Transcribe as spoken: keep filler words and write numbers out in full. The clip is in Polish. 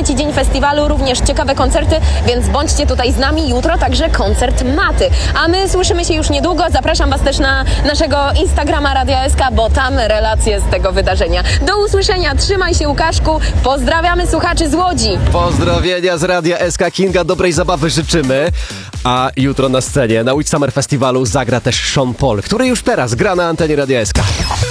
trzeci dzień festiwalu, również ciekawe koncerty, więc bądźcie tutaj z nami. Jutro także koncert Maty. A my słyszymy się już niedługo. Zapraszam Was też na naszego Instagrama Radia S K, bo tam relacje z tego wydarzenia. Do usłyszenia. Trzymaj się, Łukaszku. Pozdrawiamy słuchaczy z Łodzi. Pozdrowienia z Radia S K. Kinga, dobrej zabawy życzymy. A jutro na scenie na Łódź Summer Festiwalu zagra też Sean Paul, który już teraz gra na antenie Radia S K.